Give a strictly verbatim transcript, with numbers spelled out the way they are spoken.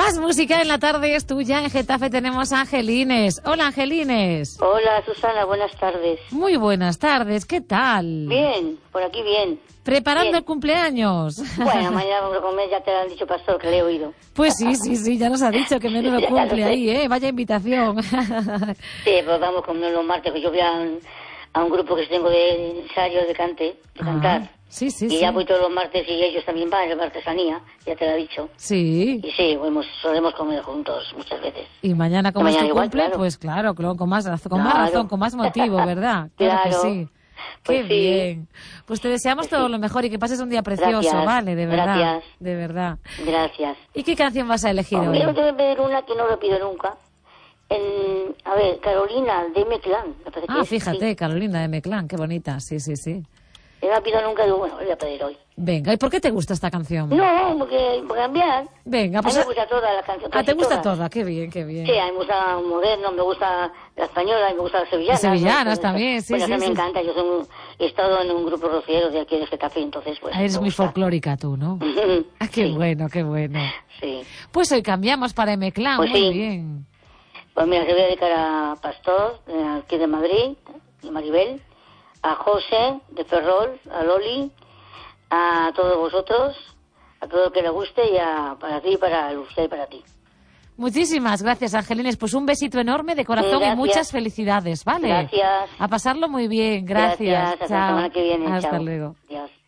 Más música en la tarde es tuya. En Getafe tenemos a Angelines. Hola, Angelines. Hola, Susana, buenas tardes. Muy buenas tardes, ¿qué tal? Bien, por aquí bien. ¿Preparando bien. el cumpleaños? Bueno, mañana vamos a comer, ya te lo han dicho, Pastor, que le he oído. Pues sí, sí, sí, ya nos ha dicho que menudo cumple ahí, ¿eh? Vaya invitación. Sí, pues vamos a comer los martes, que yo voy a, a un grupo que tengo de ensayos de cante, de cantar. Ah, sí, sí, y sí. ya voy todos los martes y ellos también van, es de artesanía, ya te lo he dicho. Sí. Y sí, bueno, solemos comer juntos muchas veces. Y mañana, como Y es tu mañana igual, cumple, claro. pues claro, con con más razón, con Claro. más razón, con más motivo, ¿verdad? Claro, Claro. que sí. Pues Qué sí. bien. Pues te deseamos Pues todo sí. lo mejor y que pases un día precioso, Gracias. ¿vale? De verdad. Gracias. De verdad. Gracias. ¿Y qué canción vas a elegir Hombre, hoy? yo te voy a pedir una que no lo pido nunca. En, a ver, Carolina, de M-Clan. me parece que Ah, es, fíjate, sí. Carolina de Meclán, qué bonita. Sí, sí, sí. Yo no la pido nunca, digo, bueno, le voy a pedir hoy. Venga, ¿y por qué te gusta esta canción? No, porque por cambiar. Venga, pues... a mí me gusta toda la canción. Ah, ¿te casi gusta todas. toda? Qué bien, qué bien. Sí, a mí me gusta moderno, me gusta la española, me gusta las sevillanas. Las sevillanas me gusta- también, sí, bueno, sí, que me sí. encanta, yo soy un- he estado en un grupo rociero de aquí de Getafe, entonces pues... Ah, eres me muy gusta. folclórica tú, ¿no? Ah, qué Sí, bueno, qué bueno. sí. Pues hoy cambiamos para Meclán, Pues muy sí. bien. Pues mira, se voy a dedicar a Pastor, eh, aquí de Madrid, y Maribel, a José, de Ferrol, a Loli, a todos vosotros, a todo el que le guste, y a, para ti, para Lucía y para ti. Muchísimas gracias, Angelines. Pues un besito enorme de corazón Gracias. y muchas felicidades, ¿vale? Gracias. A pasarlo muy bien. Gracias. Gracias, hasta la Chao. semana que viene. Hasta Chao. luego. Adiós.